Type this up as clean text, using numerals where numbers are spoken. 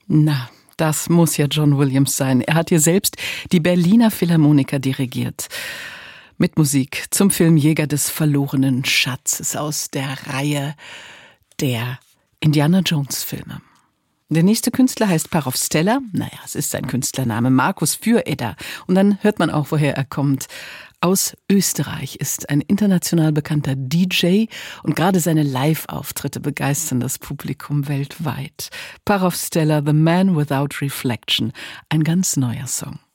Na, das muss ja John Williams sein. Er hat hier selbst die Berliner Philharmoniker dirigiert. Mit Musik zum Film Jäger des verlorenen Schatzes aus der Reihe der Indiana Jones Filme. Der nächste Künstler heißt Parov Steller. Naja, es ist sein Künstlername, Markus Füreder. Und dann hört man auch, woher er kommt. Aus Österreich, ist ein international bekannter DJ und gerade seine Live-Auftritte begeistern das Publikum weltweit. Parov Steller, The Man Without Reflection, ein ganz neuer Song.